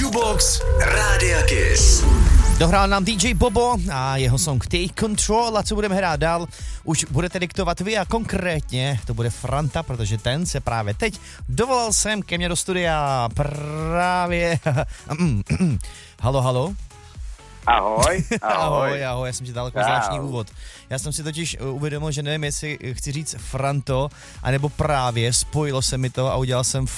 Jukebox Rádia Kiss. Dohrál nám DJ Bobo a jeho song Take Control. A co budeme hrát dál, už budete diktovat vy a konkrétně to bude Franta, protože ten se právě teď dovolal sem ke mně do studia. Právě. Halo, halo. Ahoj. Ahoj, já jsem ti dal takový zvláštní úvod. Já jsem si totiž uvědomil, že nevím, jestli chci říct Franto, anebo právě, spojilo se mi to a udělal jsem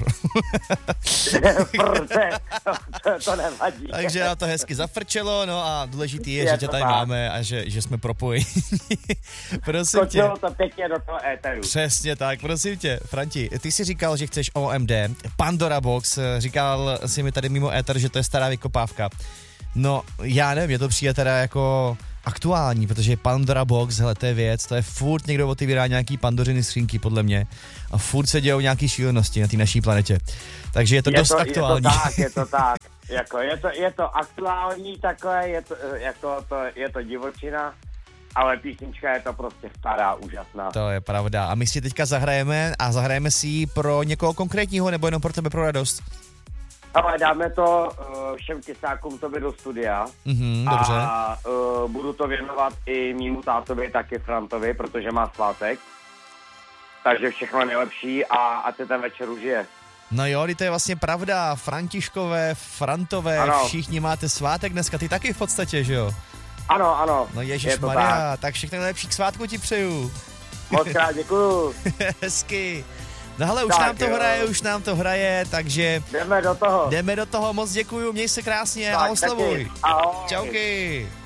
to nevadí. Takže na to hezky zafrčelo, no a důležitý je, že tě tady máme a že jsme propojeni. Prosím tě. Skočilo to pěkně do toho éteru. Přesně tak, prosím tě. Franti, ty jsi říkal, že chceš OMD, Pandora Box, říkal si mi tady mimo éter, že to je stará vykopávka. No, já nevím, mě to přijde teda jako aktuální, protože Pandora Box, hele, to je věc, to je furt někdo otevírá nějaký pandořiny skřínky, podle mě, a furt se dějou nějaký šílenosti na té naší planetě. Takže je to dost aktuální. Je to tak. Jako, je to aktuální takhle, je to divočina, ale písnička je to prostě stará, úžasná. To je pravda. A my si teďka zahrajeme si ji pro někoho konkrétního, nebo jenom pro tebe pro radost? Ale dáme to všem kysákům tobě do studia. Dobře. A budu to věnovat i mýmu tátovi, taky Frantovi, protože má svátek. Takže všechno nejlepší a ať se ten večer užije. No jo, to je vlastně pravda. Františkové, Frantové, ano. Všichni máte svátek dneska, ty taky v podstatě, že jo? Ano. No ježišmarja, tak všechno nejlepší k svátku ti přeju. Moc krát děkuju. Hezky. No hele, už nám to hraje, takže... Jdeme do toho, moc děkuju, měj se krásně tak, a oslavuj. Ahoj. Čauky.